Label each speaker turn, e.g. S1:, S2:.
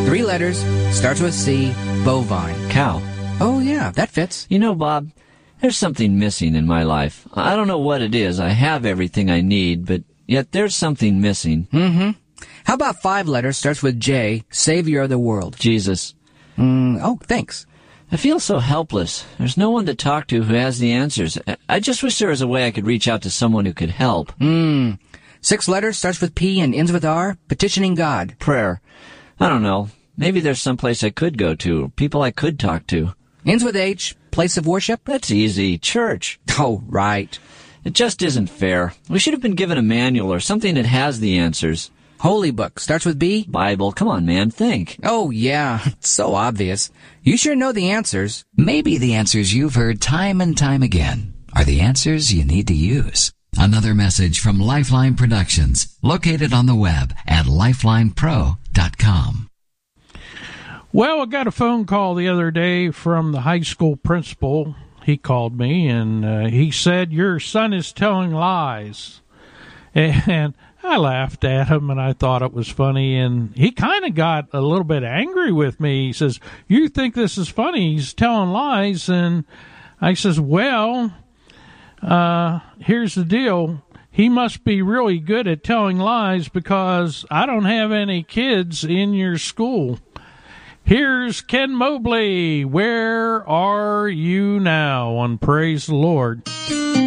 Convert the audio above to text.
S1: 3 letters, starts with C, bovine.
S2: Cow.
S1: Oh, yeah, that fits.
S2: You know, Bob, there's something missing in my life. I don't know what it is. I have everything I need, but yet there's something missing.
S1: Mm-hmm. How about 5 letters, starts with J, Savior of the world?
S2: Jesus.
S1: Oh, thanks.
S2: I feel so helpless. There's no one to talk to who has the answers. I just wish there was a way I could reach out to someone who could help.
S1: 6 letters, starts with P and ends with R, petitioning God.
S2: Prayer. I don't know. Maybe there's some place I could go to, people I could talk to.
S1: Ends with H, place of worship?
S2: That's easy. Church.
S1: Oh, right.
S2: It just isn't fair. We should have been given a manual or something that has the answers.
S1: Holy book, starts with B?
S2: Bible. Come on, man, think.
S1: Oh, yeah, it's so obvious. You sure know the answers.
S3: Maybe the answers you've heard time and time again are the answers you need to use. Another message from Lifeline Productions, located on the web at lifelinepro.com.
S4: Well, I got a phone call the other day from the high school principal. He called me, and he said, your son is telling lies. And I laughed at him, and I thought it was funny, and he kind of got a little bit angry with me. He says, you think this is funny? He's telling lies. And I says, well, here's the deal. He must be really good at telling lies because I don't have any kids in your school. Here's Ken Mobley. Where are you now on Praise the Lord?